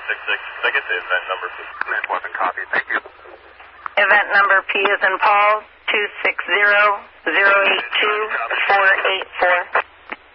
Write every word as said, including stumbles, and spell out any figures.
six six. I get the event number, please. Command one, copy. Thank you. Event number P as in Paul, two six zero, zero eight two, four eight four.